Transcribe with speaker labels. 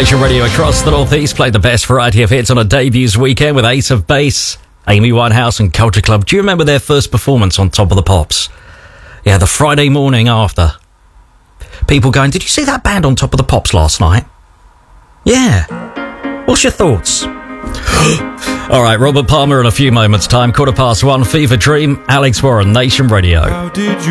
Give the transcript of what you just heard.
Speaker 1: Nation Radio across the Northeast played the best variety of hits on a debuts weekend with Ace of Base, Amy Winehouse and Culture Club. Do you remember their first performance on Top of the Pops? Yeah, the Friday morning after. People going, did you see that band on Top of the Pops last night? Yeah. What's your thoughts? All right, Robert Palmer in a few moments' time. 1:15, Fever Dream, Alex Warren, Nation Radio.
Speaker 2: How did you